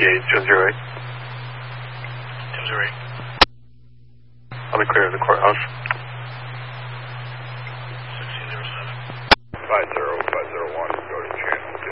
208. 208. I'll be clear of the courthouse. 1607. 50501.